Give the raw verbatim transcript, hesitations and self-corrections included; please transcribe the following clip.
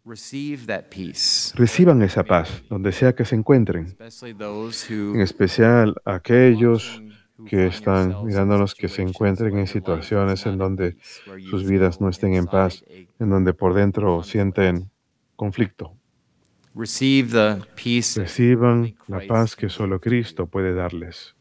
Reciban esa paz donde sea que se encuentren, en especial aquellos que están mirándonos que se encuentren en situaciones en donde sus vidas no estén en paz, en donde por dentro sienten conflicto. Reciban la paz que solo Cristo puede darles.